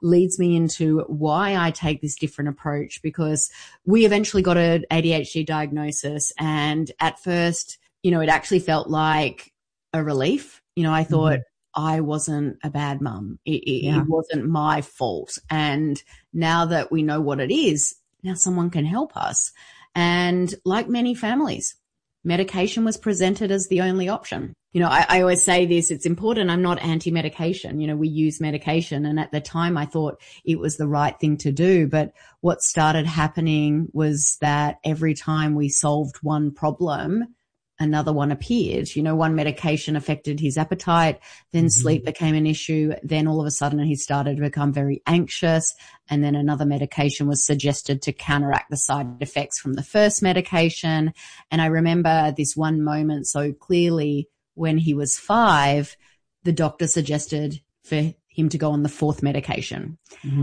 leads me into why I take this different approach, because we eventually got an ADHD diagnosis. And at first, it actually felt like a relief. I thought I wasn't a bad mum. It wasn't my fault. And now that we know what it is, now someone can help us. And like many families, medication was presented as the only option. I always say this, it's important. I'm not anti-medication. We use medication. And at the time I thought it was the right thing to do. But what started happening was that every time we solved one problem, another one appeared. One medication affected his appetite, then sleep became an issue. Then all of a sudden he started to become very anxious. And then another medication was suggested to counteract the side effects from the first medication. And I remember this one moment so clearly when he was 5, the doctor suggested for him to go on the 4th medication.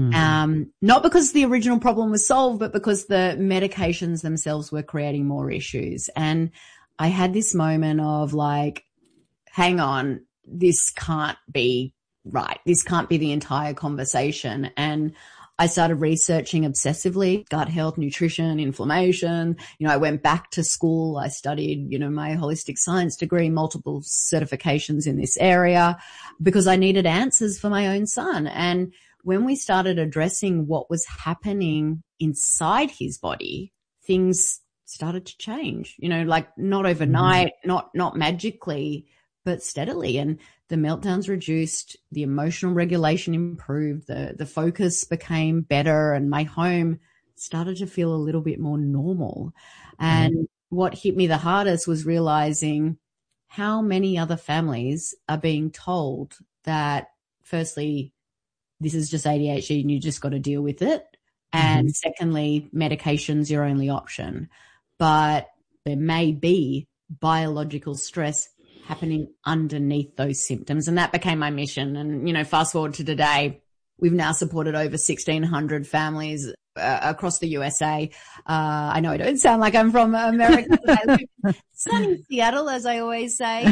Not because the original problem was solved, but because the medications themselves were creating more issues. And I had this moment of like, hang on, this can't be right. This can't be the entire conversation. And I started researching obsessively, gut health, nutrition, inflammation. I went back to school. I studied, my holistic science degree, multiple certifications in this area because I needed answers for my own son. And when we started addressing what was happening inside his body, things started to change, like not overnight, not magically, but steadily. And the meltdowns reduced, the emotional regulation improved, the focus became better, and my home started to feel a little bit more normal. And what hit me the hardest was realizing how many other families are being told that, firstly, this is just ADHD and you just got to deal with it. And secondly, medication's your only option. But there may be biological stress happening underneath those symptoms. And that became my mission. And, fast forward to today, we've now supported over 1,600 families across the USA. I know I don't sound like I'm from America. I live sunny Seattle, as I always say.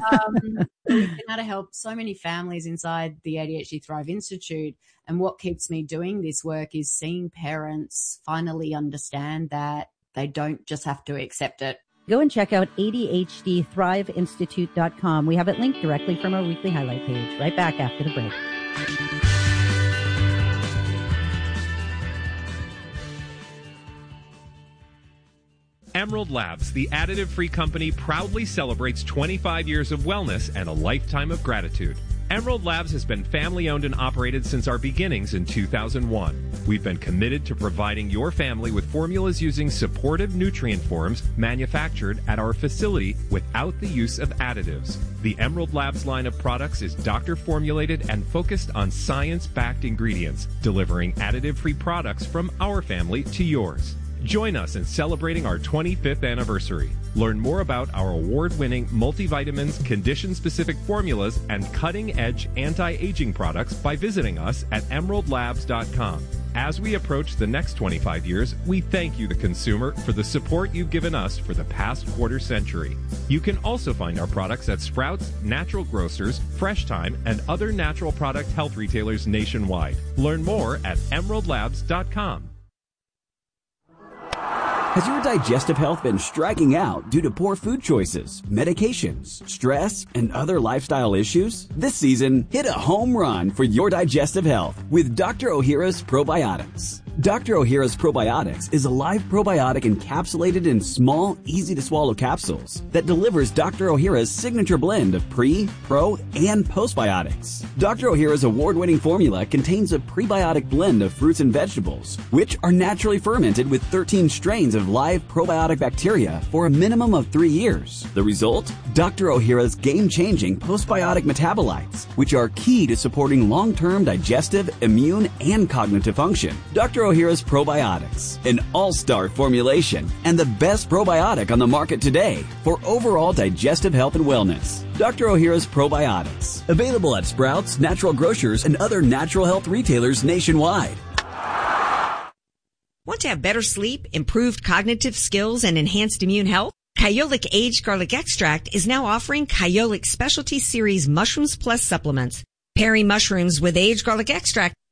We've been able to help so many families inside the ADHD Thrive Institute. And what keeps me doing this work is seeing parents finally understand that they don't just have to accept it. Go and check out ADHDThriveInstitute.com. We have it linked directly from our weekly highlight page. Right back after the break. Emerald Labs, the additive-free company, proudly celebrates 25 years of wellness and a lifetime of gratitude. Emerald Labs has been family-owned and operated since our beginnings in 2001. We've been committed to providing your family with formulas using supportive nutrient forms manufactured at our facility without the use of additives. The Emerald Labs line of products is doctor-formulated and focused on science-backed ingredients, delivering additive-free products from our family to yours. Join us in celebrating our 25th anniversary. Learn more about our award-winning multivitamins, condition-specific formulas, and cutting-edge anti-aging products by visiting us at emeraldlabs.com. As we approach the next 25 years, we thank you, the consumer, for the support you've given us for the past quarter century. You can also find our products at Sprouts, Natural Grocers, Fresh Thyme, and other natural product health retailers nationwide. Learn more at emeraldlabs.com. Has your digestive health been striking out due to poor food choices, medications, stress, and other lifestyle issues? This season, hit a home run for your digestive health with Dr. Ohhira's Probiotics. Dr. Ohhira's Probiotics is a live probiotic encapsulated in small, easy-to-swallow capsules that delivers Dr. Ohhira's signature blend of pre, pro, and postbiotics. Dr. Ohhira's award-winning formula contains a prebiotic blend of fruits and vegetables, which are naturally fermented with 13 strains of live probiotic bacteria for a minimum of 3 years. The result? Dr. Ohhira's game-changing postbiotic metabolites, which are key to supporting long-term digestive, immune, and cognitive function. Dr. Ohhira's Probiotics, an all-star formulation and the best probiotic on the market today for overall digestive health and wellness. Dr. Ohhira's Probiotics, available at Sprouts, Natural Grocers, and other natural health retailers nationwide. Want to have better sleep, improved cognitive skills, and enhanced immune health? Kyolic Aged Garlic Extract is now offering Kyolic Specialty Series Mushrooms Plus supplements. Pairing mushrooms with aged garlic extract